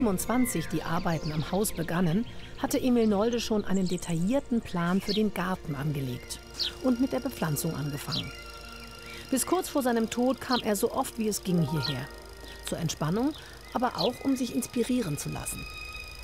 25 die Arbeiten am Haus begannen, hatte Emil Nolde schon einen detaillierten Plan für den Garten angelegt und mit der Bepflanzung angefangen. Bis kurz vor seinem Tod kam er so oft wie es ging hierher. Zur Entspannung, aber auch um sich inspirieren zu lassen.